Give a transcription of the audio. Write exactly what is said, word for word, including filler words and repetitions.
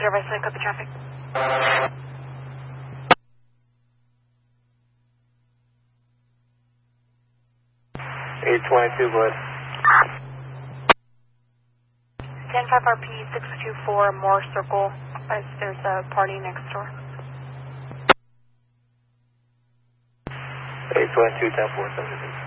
zero by seven, copy traffic. eight twenty-two, go ahead. ten five R P six two four Moore Circle. Uh, there's a party next door. eight twenty-two, ten four, seven six.